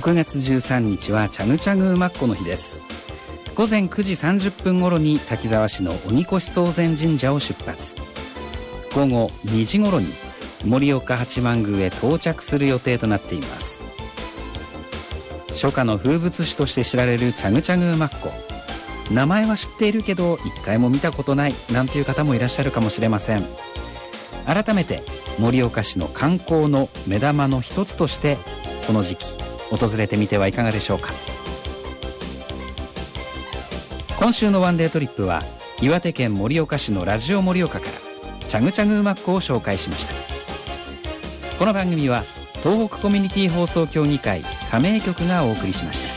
6月13日はチャグチャグ馬コの日です。午前9時30分頃に滝沢市の鬼越宗善神社を出発、午後2時頃に盛岡八幡宮へ到着する予定となっています。初夏の風物詩として知られるチャグチャグ馬コ、名前は知っているけど一回も見たことないなんていう方もいらっしゃるかもしれません。改めて盛岡市の観光の目玉の一つとしてこの時期訪れてみてはいかがでしょうか。今週のワンデートリップは岩手県盛岡市のラジオ盛岡からチャグチャグ馬コを紹介しました。この番組は東北コミュニティ放送協議会加盟局がお送りしました。